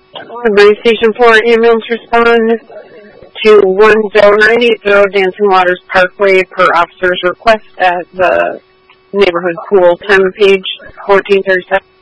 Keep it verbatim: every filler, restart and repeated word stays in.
Liberty Station four ambulance respond to one zero nine eight zero Dancing Waters Parkway per officer's request at the neighborhood pool. Time of page fourteen thirty-seven.